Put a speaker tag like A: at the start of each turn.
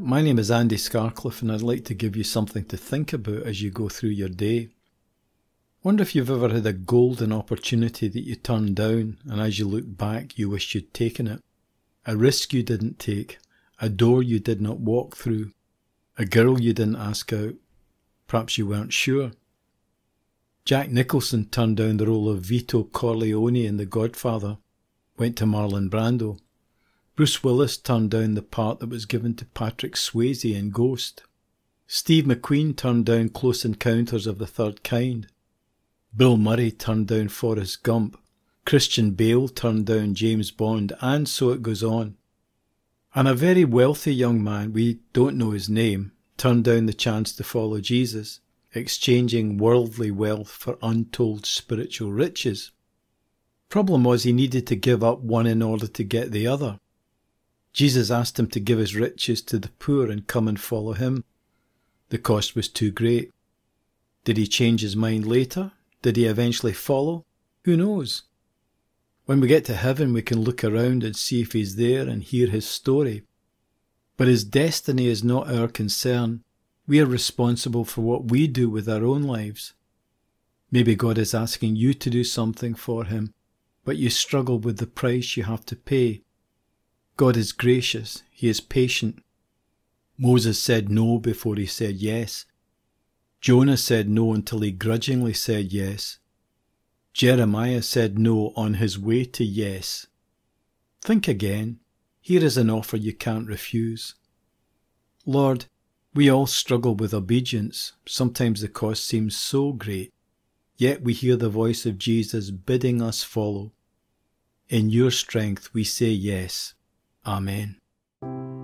A: My name is Andy Scarcliffe, and I'd like to give you something to think about as you go through your day. Wonder if you've ever had a golden opportunity that you turned down, and as you look back you wish you'd taken it. A risk you didn't take, a door you did not walk through, a girl you didn't ask out. Perhaps you weren't sure. Jack Nicholson turned down the role of Vito Corleone in The Godfather, went to Marlon Brando. Bruce Willis turned down the part that was given to Patrick Swayze in Ghost. Steve McQueen turned down Close Encounters of the Third Kind. Bill Murray turned down Forrest Gump. Christian Bale turned down James Bond, and so it goes on. And a very wealthy young man, we don't know his name, turned down the chance to follow Jesus, exchanging worldly wealth for untold spiritual riches. Problem was he needed to give up one in order to get the other. Jesus asked him to give his riches to the poor and come and follow him. The cost was too great. Did he change his mind later? Did he eventually follow? Who knows? When we get to heaven, we can look around and see if he's there and hear his story. But his destiny is not our concern. We are responsible for what we do with our own lives. Maybe God is asking you to do something for him, but you struggle with the price you have to pay. God is gracious. He is patient. Moses said no before he said yes. Jonah said no until he grudgingly said yes. Jeremiah said no on his way to yes. Think again. Here is an offer you can't refuse. Lord, we all struggle with obedience. Sometimes the cost seems so great. Yet we hear the voice of Jesus bidding us follow. In your strength we say yes. Amen.